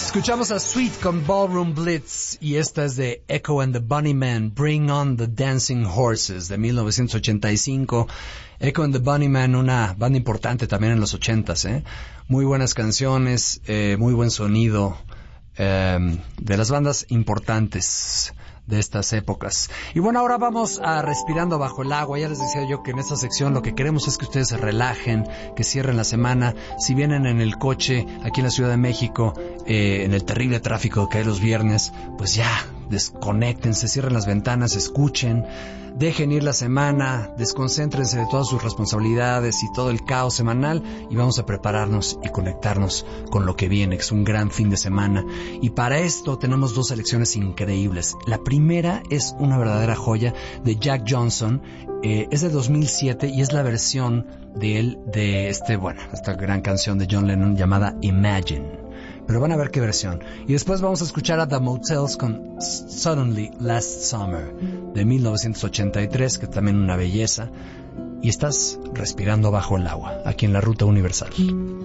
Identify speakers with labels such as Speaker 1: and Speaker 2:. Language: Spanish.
Speaker 1: Escuchamos a Sweet con Ballroom Blitz y esta es de Echo and the Bunnymen, Bring on the Dancing Horses de 1985. Echo and the Bunnymen, una banda importante también en los 80s, muy buenas canciones, muy buen sonido, de las bandas importantes de estas épocas. Y bueno, ahora vamos a Respirando Bajo el Agua. Ya les decía yo que en esta sección lo que queremos es que ustedes se relajen, que cierren la semana. Si vienen en el coche aquí en la Ciudad de México, en el terrible tráfico que hay los viernes, pues ya, desconéctense, cierren las ventanas, escuchen, dejen ir la semana, desconcéntrense de todas sus responsabilidades y todo el caos semanal y vamos a prepararnos y conectarnos con lo que viene, que es un gran fin de semana. Y para esto tenemos dos selecciones increíbles. La primera es una verdadera joya de Jack Johnson, es de 2007 y es la versión de él de esta gran canción de John Lennon llamada Imagine. Pero van a ver qué versión. Y después vamos a escuchar a The Motels con Suddenly Last Summer de 1983, que es también una belleza. Y estás respirando bajo el agua, aquí en la Ruta Universal.